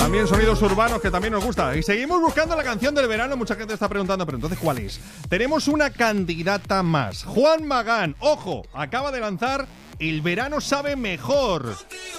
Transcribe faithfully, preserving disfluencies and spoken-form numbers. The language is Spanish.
También sonidos urbanos que también nos gusta. Y seguimos buscando la canción del verano. Mucha gente está preguntando, pero entonces, ¿cuál es? Tenemos una candidata más. Juan Magán, ojo, acaba de lanzar El verano sabe mejor.